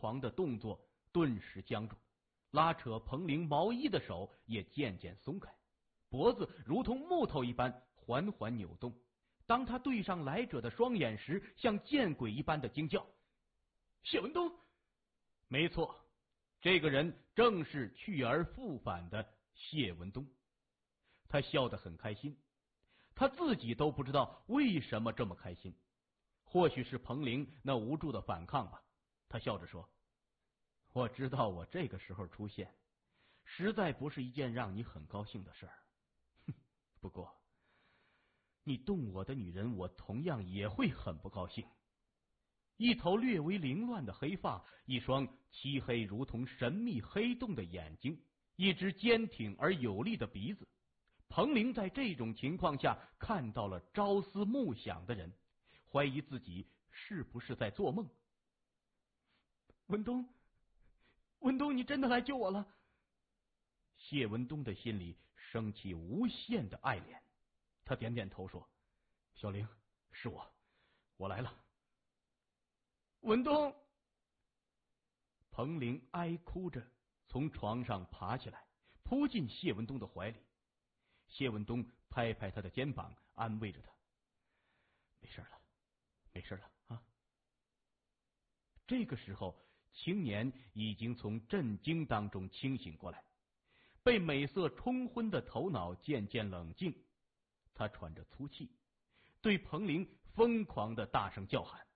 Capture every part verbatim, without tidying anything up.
狂的动作顿时僵住，拉扯彭玲毛衣的手也渐渐松开，脖子如同木头一般缓缓扭动。当他对上来者的双眼时，像见鬼一般的惊叫：谢文东！没错，这个人正是去而复返的谢文东。他笑得很开心，他自己都不知道为什么这么开心，或许是彭玲那无助的反抗吧。他笑着说：我知道我这个时候出现实在不是一件让你很高兴的事儿，不过你动我的女人，我同样也会很不高兴。一头略微凌乱的黑发，一双漆黑如同神秘黑洞的眼睛，一只坚挺而有力的鼻子。彭玲在这种情况下看到了朝思暮想的人，怀疑自己是不是在做梦。文东，文东，你真的来救我了！谢文东的心里升起无限的爱怜，他点点头说：小玲，是我，我来了。文东！彭玲哀哭着从床上爬起来，扑进谢文东的怀里。谢文东拍拍他的肩膀，安慰着他：没事了，没事了啊。这个时候，青年已经从震惊当中清醒过来，被美色冲昏的头脑渐渐冷静。他喘着粗气，对彭玲疯狂的大声叫喊：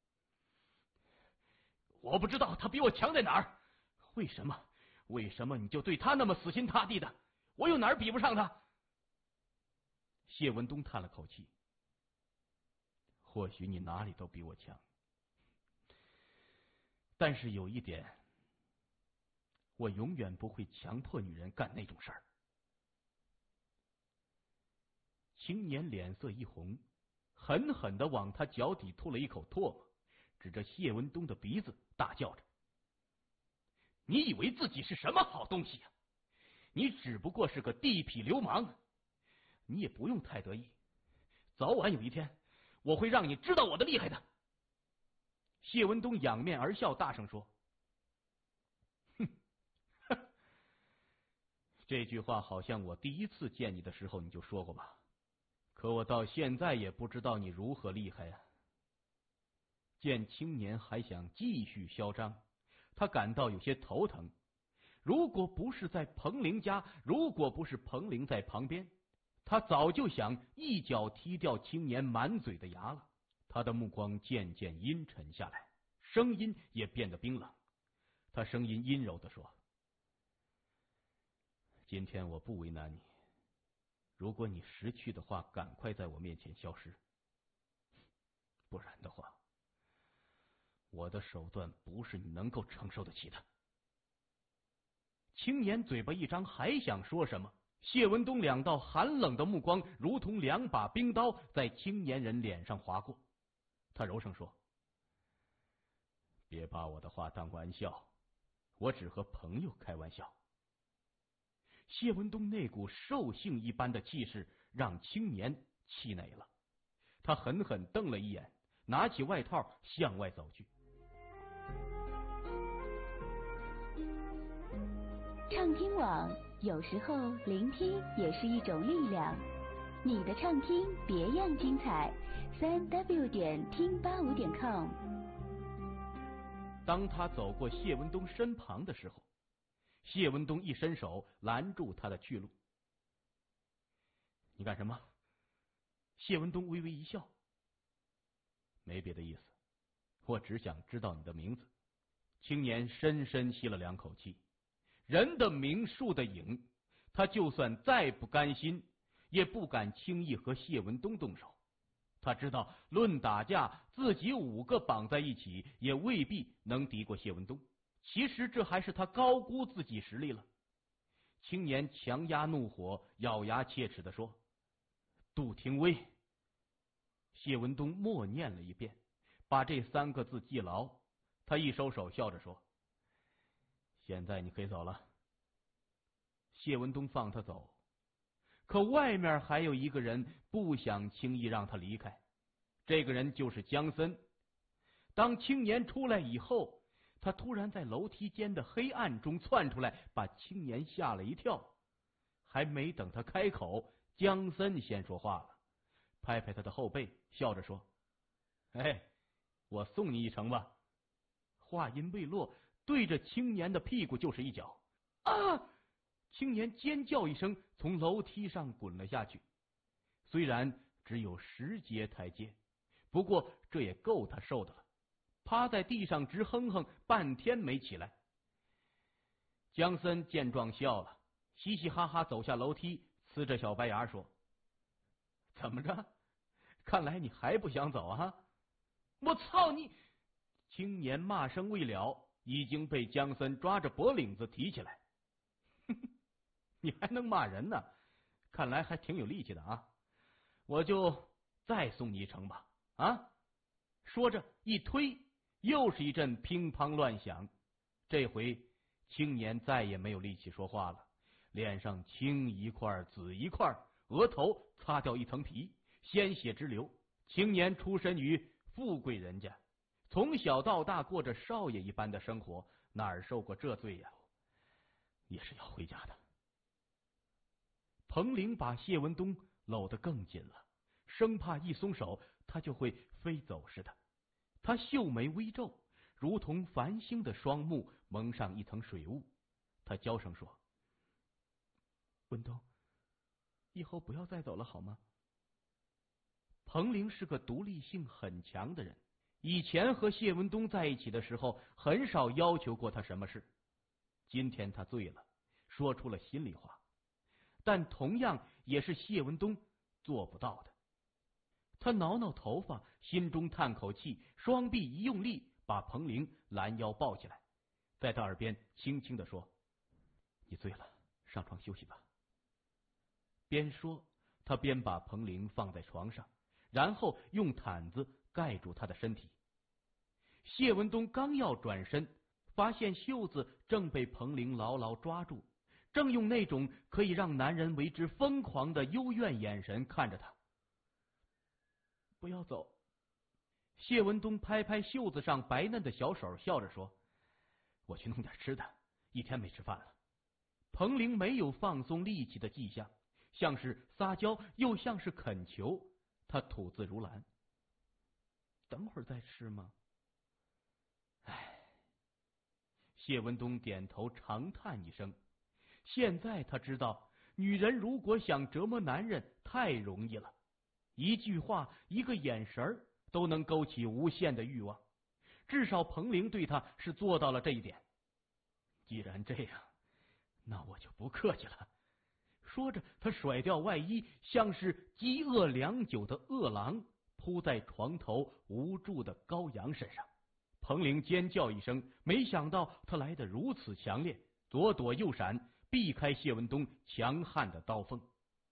我不知道他比我强在哪儿，为什么为什么你就对他那么死心塌地的？我有哪儿比不上他？谢文东叹了口气：或许你哪里都比我强，但是有一点，我永远不会强迫女人干那种事儿。青年脸色一红，狠狠地往他脚底吐了一口唾沫，指着谢文东的鼻子大叫着：你以为自己是什么好东西啊？你只不过是个地痞流氓，你也不用太得意，早晚有一天我会让你知道我的厉害的。谢文东仰面而笑，大声说：哼，这句话好像我第一次见你的时候你就说过吧，可我到现在也不知道你如何厉害呀。见青年还想继续嚣张，他感到有些头疼。如果不是在彭玲家，如果不是彭玲在旁边，他早就想一脚踢掉青年满嘴的牙了。他的目光渐渐阴沉下来，声音也变得冰冷。他声音阴柔地说：今天我不为难你，如果你识趣的话，赶快在我面前消失，不然的话，我的手段不是你能够承受得起的。青年嘴巴一张，还想说什么，谢文东两道寒冷的目光如同两把冰刀在青年人脸上划过。他柔声说：别把我的话当玩笑，我只和朋友开玩笑。谢文东那股兽性一般的气势让青年气馁了，他狠狠瞪了一眼，拿起外套向外走去。 畅听网，有时候聆听也是一种力量。你的畅听别样精彩，三 w 点听八五点 com。 当他走过谢文东身旁的时候，谢文东一伸手拦住他的去路。你干什么？谢文东微微一笑：没别的意思，我只想知道你的名字。青年深深吸了两口气。人的名树的影，他就算再不甘心，也不敢轻易和谢文东动手。他知道论打架，自己五个绑在一起也未必能敌过谢文东。其实这还是他高估自己实力了。青年强压怒火，咬牙切齿地说：杜廷威。谢文东默念了一遍，把这三个字记牢。他一收手，笑着说：现在你可以走了。谢文东放他走，可外面还有一个人不想轻易让他离开，这个人就是江森。当青年出来以后， 他突然在楼梯间的黑暗中窜出来，把青年吓了一跳。还没等他开口，江森先说话了，拍拍他的后背，笑着说：“哎，我送你一程吧。”话音未落，对着青年的屁股就是一脚。啊！青年尖叫一声，从楼梯上滚了下去。虽然只有十阶台阶，不过这也够他受的了，趴在地上直哼哼，半天没起来。江森见状笑了，嘻嘻哈哈走下楼梯，呲着小白牙说：“怎么着？看来你还不想走啊？”我操你！青年骂声未了，已经被江森抓着脖领子提起来。你还能骂人呢？看来还挺有力气的啊！我就再送你一程吧。啊！说着一推，又是一阵乒乓乱响。这回青年再也没有力气说话了，脸上青一块紫一块，额头擦掉一层皮，鲜血直流。青年出身于富贵人家，从小到大过着少爷一般的生活，哪儿受过这罪呀？也是要回家的。彭玲把谢文东搂得更紧了，生怕一松手他就会飞走似的。他秀眉微皱，如同繁星的双目蒙上一层水雾。他娇声说：“文东，以后不要再走了好吗？”彭玲是个独立性很强的人，以前和谢文东在一起的时候很少要求过他什么事。今天他醉了，说出了心里话，但同样也是谢文东做不到的。他挠挠头发，心中叹口气，双臂一用力，把彭玲拦腰抱起来，在他耳边轻轻地说：“你醉了，上床休息吧。”边说，他边把彭玲放在床上，然后用毯子盖住他的身体。谢文东刚要转身，发现袖子正被彭玲牢牢抓住，正用那种可以让男人为之疯狂的幽怨眼神看着他。不要走。谢文东拍拍袖子上白嫩的小手，笑着说：“我去弄点吃的，一天没吃饭了。”彭玲没有放松力气的迹象，像是撒娇又像是恳求，他吐字如兰：“等会儿再吃吗？”唉。谢文东点头长叹一声。现在他知道，女人如果想折磨男人太容易了，一句话一个眼神都能勾起无限的欲望，至少彭玲对他是做到了这一点。既然这样，那我就不客气了。说着，他甩掉外衣，像是饥饿良久的饿狼，扑在床头无助的羔羊身上。彭玲尖叫一声，没想到他来得如此强烈，左躲右闪，避开谢文东强悍的刀锋。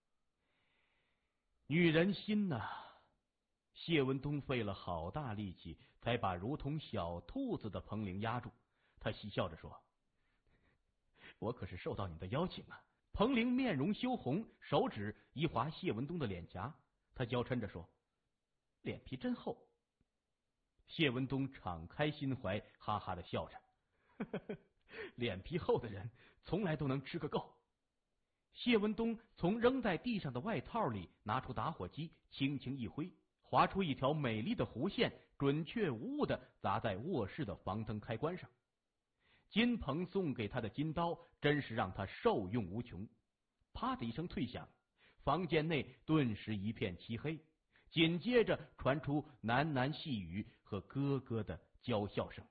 女人心呐、啊！谢文东费了好大力气，才把如同小兔子的彭玲压住。他嬉笑着说：“我可是受到你的邀请啊。”彭玲面容羞红，手指一划谢文东的脸颊，他娇嗔着说：“脸皮真厚。”谢文东敞开心怀，哈哈的笑着：“呵呵，脸皮厚的人从来都能吃个够。”谢文东从扔在地上的外套里拿出打火机，轻轻一挥，划出一条美丽的弧线，准确无误的砸在卧室的房灯开关上。金鹏送给他的金刀真是让他受用无穷。啪的一声脆响，房间内顿时一片漆黑，紧接着传出喃喃细语和咯咯的娇笑声。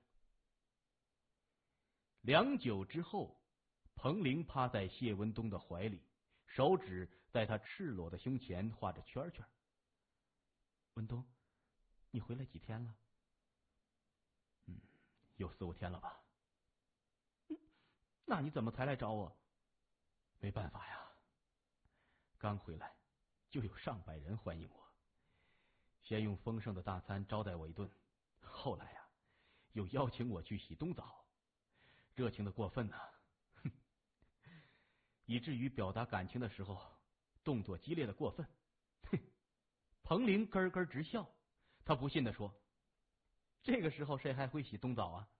良久之后，彭玲趴在谢文东的怀里，手指在他赤裸的胸前画着圈圈。“文东，你回来几天了？”“嗯，有四五天了吧。”“嗯，那你怎么才来找我？”“没办法呀，刚回来就有上百人欢迎我，先用丰盛的大餐招待我一顿，后来呀，又邀请我去洗冬澡，热情的过分呐、啊，哼，以至于表达感情的时候动作激烈的过分。”哼，彭玲咯咯直笑，他不信的说：“这个时候谁还会洗冬澡啊？